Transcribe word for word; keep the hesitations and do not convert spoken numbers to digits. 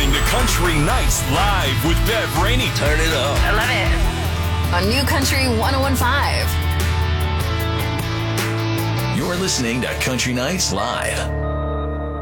listening to Country Nights Live with Bev Rainey. Turn it up. I love it. On New Country one oh one point five. You're listening to Country Nights Live.